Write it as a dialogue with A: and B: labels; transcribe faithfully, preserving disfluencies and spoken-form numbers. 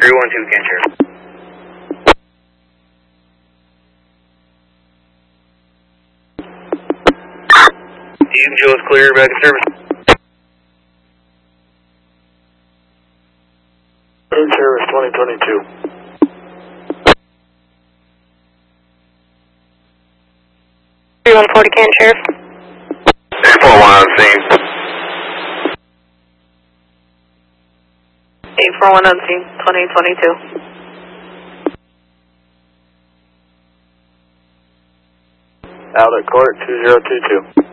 A: three one two, Ken Sheriff. Team Joe is clear, back in service.
B: In service, twenty twenty-two.
C: three one forty, Ken Sheriff.
A: eight four one on scene.
C: eight four one on scene, twenty twenty-two.
B: Out at court, two zero two two.